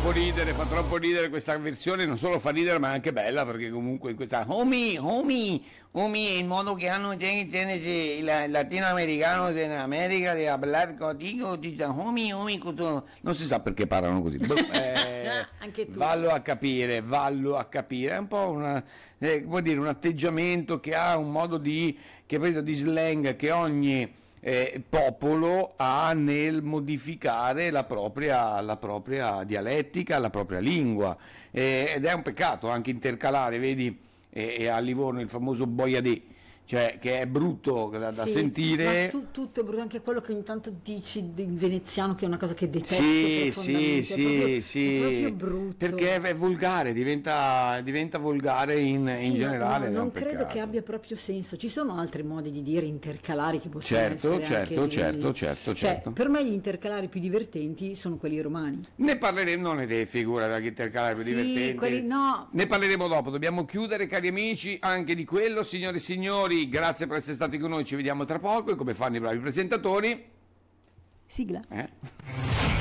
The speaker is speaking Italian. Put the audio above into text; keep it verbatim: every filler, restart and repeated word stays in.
troppo ridere, fa troppo ridere questa versione, non solo fa ridere ma è anche bella perché comunque in questa homie, homie, homie, il modo che hanno il latinoamericano dell'America di parlare contigo, homie, homie, non si sa perché parlano così. eh, anche tu. Vallo a capire, vallo a capire, è un po' una, eh, vuol dire, un atteggiamento che ha un modo di, che vedo di slang che ogni Eh, popolo ha nel modificare la propria, la propria dialettica, la propria lingua, eh, ed è un peccato anche intercalare, vedi, eh, a Livorno il famoso boiadè, cioè che è brutto da, da Sì, sentire. ma tu, tutto è brutto, anche quello che ogni tanto dici in veneziano, che è una cosa che detesto Sì, sì, profondamente, sì, è proprio, sì, è proprio brutto. perché è volgare, diventa, diventa volgare in, Sì, in no, generale. no, ed è non un credo peccato. che abbia proprio senso. Ci sono altri modi di dire intercalari che possono Certo, essere certo, anche certo, lì. certo, Cioè, certo. per me gli intercalari più divertenti sono quelli romani. Ne parleremo, non ne dei figura da intercalare più Sì, divertenti. quelli no. Ne parleremo dopo, dobbiamo chiudere cari amici anche di quello, signore e signori, grazie per essere stati con noi, ci vediamo tra poco e come fanno i bravi presentatori. Sigla. Eh?